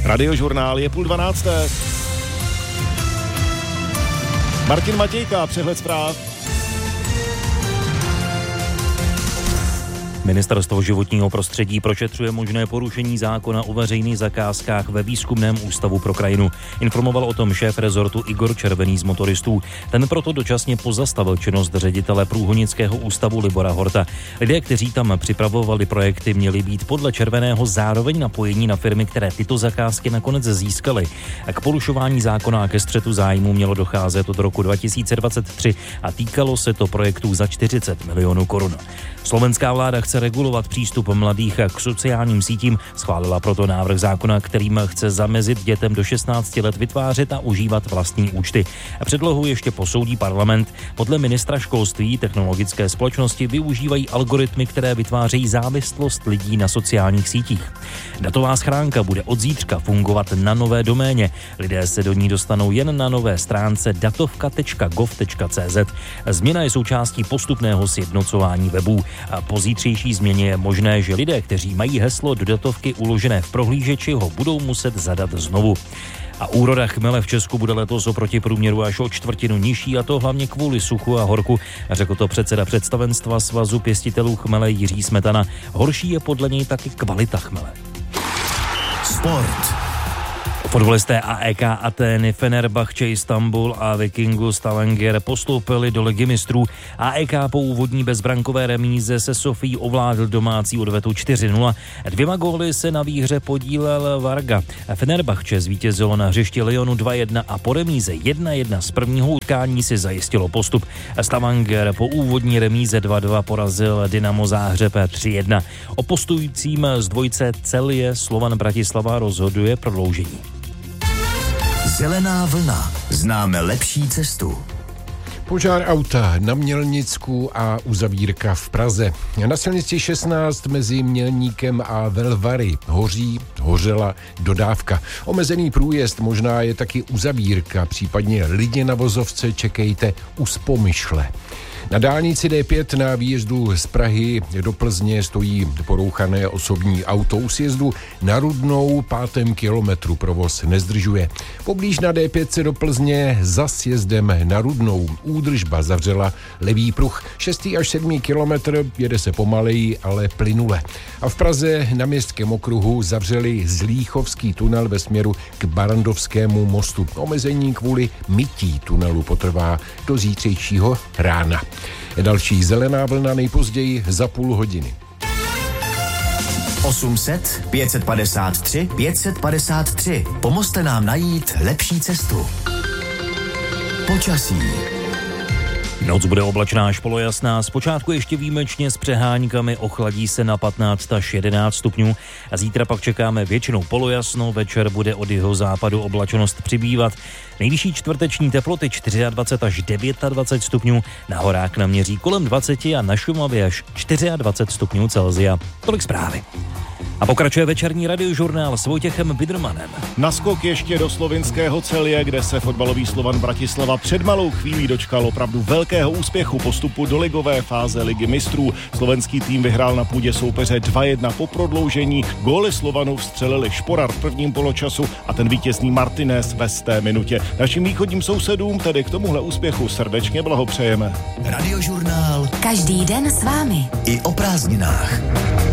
Radiožurnál je 11:30. Martin Matějka, přehled zpráv. Ministerstvo životního prostředí prošetřuje možné porušení zákona o veřejných zakázkách ve Výzkumném ústavu pro krajinu. Informoval o tom šéf rezortu Igor Červený z Motoristů. Ten proto dočasně pozastavil činnost ředitele Průhonického ústavu Libora Horta. Lidé, kteří tam připravovali projekty, měli být podle Červeného zároveň napojení na firmy, které tyto zakázky nakonec získaly. A k porušování zákona a ke střetu zájmu mělo docházet od roku 2023 a týkalo se to projektů za 40 milionů korun. Slovenská vláda chce regulovat přístup mladých k sociálním sítím, schválila proto návrh zákona, kterým chce zamezit dětem do 16 let vytvářet a užívat vlastní účty. Předlohu ještě posoudí parlament. Podle ministra školství technologické společnosti využívají algoritmy, které vytvářejí závislost lidí na sociálních sítích. Datová schránka bude od zítřka fungovat na nové doméně. Lidé se do ní dostanou jen na nové stránce datovka.gov.cz. Změna je součástí postupného sjednocování webů. A po zítřejší změně je možné, že lidé, kteří mají heslo do datovky uložené v prohlížeči, ho budou muset zadat znovu. A úroda chmele v Česku bude letos oproti průměru až o čtvrtinu nižší, a to hlavně kvůli suchu a horku, řekl to předseda představenstva Svazu pěstitelů chmele Jiří Smetana. Horší je podle něj taky kvalita chmele. Sport. Fotbalisté AEK Atény, Fenerbahče Istanbul a Vikingu Stavanger postoupili do Ligy mistrů. AEK po úvodní bezbrankové remíze se Sofií ovládl domácí odvetu 4-0. 2 góly se na výhře podílel Varga. Fenerbahče zvítězilo na hřišti Lyonu 2-1 a po remíze 1-1 z prvního utkání si zajistilo postup. Stavanger po úvodní remíze 2-2 porazil Dynamo Záhřeb 3-1. O postupujícím z dvojce Celje Slovan Bratislava rozhoduje prodloužení. Zelená vlna. Známe lepší cestu. Požár auta na Mělnicku a uzavírka v Praze. Na silnici 16 mezi Mělníkem a Velvary hořela dodávka. Omezený průjezd, možná je taky uzavírka, případně lidi na vozovce čekejte u Spomyšle. Na dálnici D5 na výjezdu z Prahy do Plzně stojí porouchané osobní auto. U sjezdu na Rudnou 5. kilometru provoz nezdržuje. Poblíž na D5 do Plzně za sjezdem na Rudnou údržba zavřela levý pruh. 6. až 7. kilometr jede se pomaleji, ale plynule. A v Praze na Městském okruhu zavřeli Zlíchovský tunel ve směru k Barandovskému mostu. Omezení kvůli mytí tunelu potrvá do zítřejšího rána. Další zelená vlna nejpozději za půl hodiny. 800 553 553. Pomozte nám najít lepší cestu. Počasí. Noc bude oblačná až polojasná, zpočátku ještě výjimečně s přeháňkami, ochladí se na 15 až 11 stupňů a zítra pak čekáme většinou polojasno, večer bude od jihozápadu oblačnost přibývat. Nejvyšší čtvrteční teploty 24 až 29 stupňů, na horách naměří kolem 20 a na Šumavě až 24 stupňů Celsia. Tolik zprávy. A pokračuje večerní radiožurnál s Vojtěchem Bidermanem. Naskok ještě do slovinského Celje, kde se fotbalový Slovan Bratislava před malou chvílí dočkal opravdu velkého úspěchu postupu do ligové fáze Ligy mistrů. Slovenský tým vyhrál na půdě soupeře 2-1 po prodloužení. Góly Slovanu vstřelili Šporar v prvním poločasu a ten vítězný Martinez ve 100. minutě. Našim východním sousedům tedy k tomuhle úspěchu srdečně blahopřejeme. Radiožurnál. Každý den s vámi. I o prázdninách.